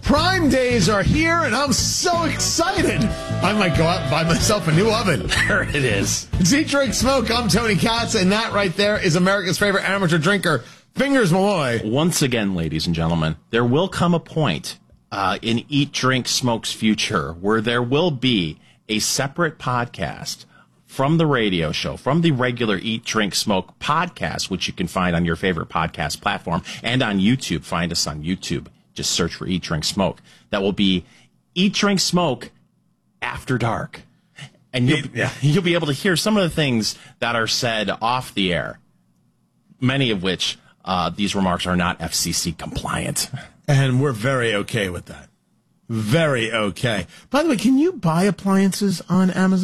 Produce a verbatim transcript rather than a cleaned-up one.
Prime days are here, and I'm so excited. I might go out and buy myself a new oven. There it is. It's Eat, Drink, Smoke. I'm Tony Katz, and that right there is America's favorite amateur drinker, Fingers Malloy. Once again, ladies and gentlemen, there will come a point uh, in Eat, Drink, Smoke's future where there will be a separate podcast from the radio show, from the regular Eat, Drink, Smoke podcast, which you can find on your favorite podcast platform and on YouTube. Find us on YouTube. Just search for Eat, Drink, Smoke. That will be Eat, Drink, Smoke After Dark. And you'll, yeah. you'll be able to hear some of the things that are said off the air, many of which uh, these remarks are not F C C compliant. And we're very okay with that. Very okay. By the way, can you buy appliances on Amazon?